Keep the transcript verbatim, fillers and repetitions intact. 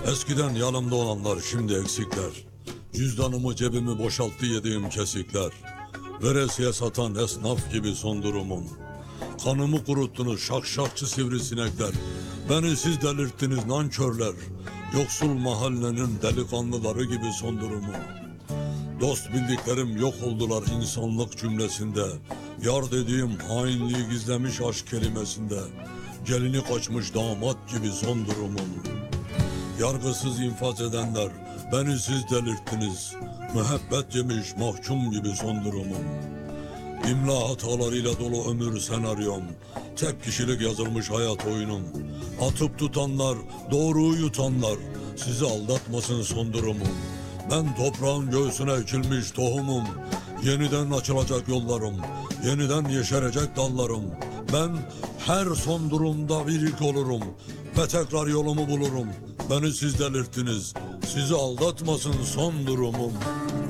Eskiden yanımda olanlar şimdi eksikler. Cüzdanımı cebimi boşalttı yediğim kesikler. Veresiye satan esnaf gibi son durumum. Kanımı kuruttunuz şakşakçı sivrisinekler. Beni siz delirttiniz nankörler. Yoksul mahallenin delikanlıları gibi son durumum. Dost bildiklerim yok oldular insanlık cümlesinde. Yar dediğim hainliği gizlemiş aşk kelimesinde. Gelini kaçmış damat gibi son durumum. Yargısız infaz edenler, beni siz delirttiniz. Müebbet yemiş mahkum gibi son durumum. İmla hatalarıyla dolu ömür senaryom. Tek kişilik yazılmış hayat oyunum. Atıp tutanlar, doğruyu yutanlar, sizi aldatmasın son durumum. Ben toprağın göğsüne ekilmiş tohumum. Yeniden açılacak yollarım, yeniden yeşerecek dallarım. Ben her son durumda bir ilk olurum ve tekrar yolumu bulurum. Beni siz delirttiniz, sizi aldatmasın son durumum.